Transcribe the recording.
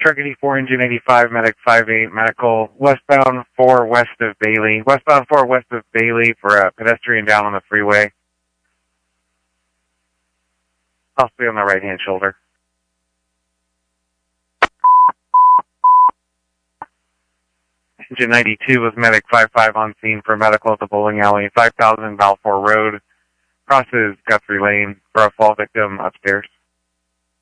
Truck 84, engine 85, medic 58, medical, westbound 4 west of Bailey. Westbound 4 west of Bailey for a pedestrian down on the freeway. Possibly on the right-hand shoulder. Engine 92 with medic 55 on scene for medical at the bowling alley, 5000 Balfour Road. Crosses Guthrie Lane for a fall victim upstairs.